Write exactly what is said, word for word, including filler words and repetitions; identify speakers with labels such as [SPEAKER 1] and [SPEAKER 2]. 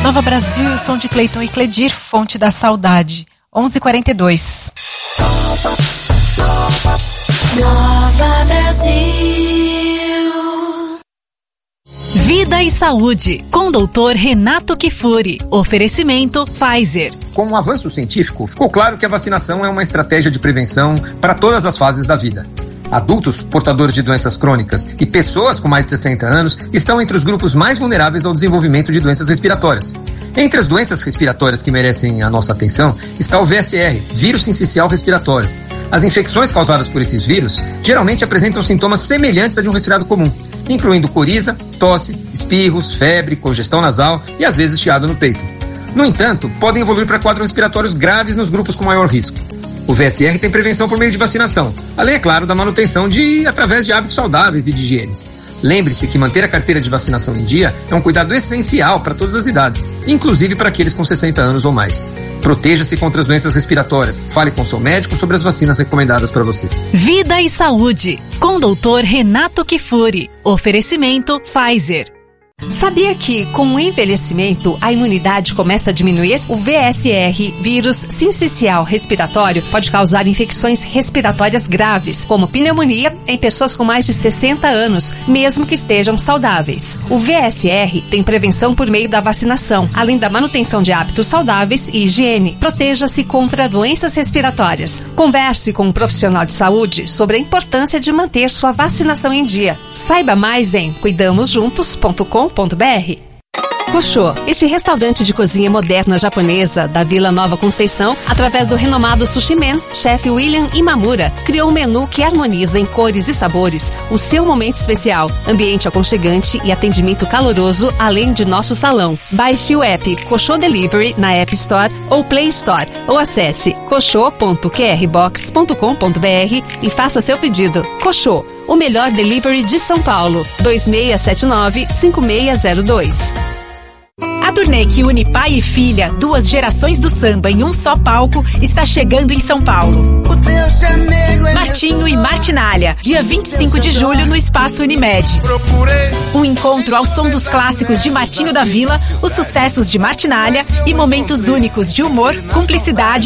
[SPEAKER 1] Nova Brasil e o som de Cleiton e Cledir, Fonte da Saudade. onze e quarenta e dois.
[SPEAKER 2] Nova Brasil.
[SPEAKER 3] Vida e Saúde, com doutor Renato Kifuri. Oferecimento Pfizer.
[SPEAKER 4] Com o avanço científico, ficou claro que a vacinação é uma estratégia de prevenção para todas as fases da vida. Adultos portadores de doenças crônicas e pessoas com mais de sessenta anos estão entre os grupos mais vulneráveis ao desenvolvimento de doenças respiratórias. Entre as doenças respiratórias que merecem a nossa atenção está o V S R, vírus sincicial respiratório. As infecções causadas por esses vírus geralmente apresentam sintomas semelhantes a de um resfriado comum, incluindo coriza, tosse, espirros, febre, congestão nasal e às vezes chiado no peito. No entanto, podem evoluir para quadros respiratórios graves nos grupos com maior risco. O V S R tem prevenção por meio de vacinação, além, é claro, da manutenção de através de hábitos saudáveis e de higiene. Lembre-se que manter a carteira de vacinação em dia é um cuidado essencial para todas as idades, inclusive para aqueles com sessenta anos ou mais. Proteja-se contra as doenças respiratórias. Fale com seu médico sobre as vacinas recomendadas para você.
[SPEAKER 3] Vida e Saúde, com doutor Renato Kifuri. Oferecimento Pfizer.
[SPEAKER 5] Sabia que, com o envelhecimento, a imunidade começa a diminuir? O V S R, vírus sincicial respiratório, pode causar infecções respiratórias graves, como pneumonia, em pessoas com mais de sessenta anos, mesmo que estejam saudáveis. O V S R tem prevenção por meio da vacinação, além da manutenção de hábitos saudáveis e higiene. Proteja-se contra doenças respiratórias. Converse com um profissional de saúde sobre a importância de manter sua vacinação em dia. Saiba mais em cuidamos juntos ponto com ponto br. Koshô, este restaurante de cozinha moderna japonesa da Vila Nova Conceição, através do renomado Sushi Man, chefe William Imamura, criou um menu que harmoniza em cores e sabores o seu momento especial, ambiente aconchegante e atendimento caloroso, além de nosso salão. Baixe o app Koshô Delivery na App Store ou Play Store, ou acesse koshô ponto q r box ponto com ponto br e faça seu pedido. Koshô, o melhor delivery de São Paulo. dois seis sete nove, cinco seis zero dois.
[SPEAKER 1] A turnê que une pai e filha, duas gerações do samba em um só palco, está chegando em São Paulo. Martinho e Martinália, dia vinte e cinco de julho no Espaço Unimed. Um encontro ao som dos clássicos de Martinho da Vila, os sucessos de Martinália e momentos únicos de humor, cumplicidade